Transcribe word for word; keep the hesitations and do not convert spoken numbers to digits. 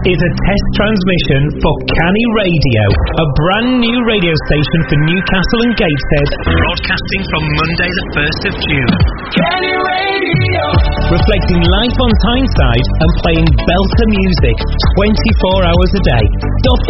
is a test transmission for Canny Radio, a brand new radio station for Newcastle and Gateshead, broadcasting from Monday the first of June. Canny Radio! Reflecting life on Tyneside and playing belter music twenty-four hours a day.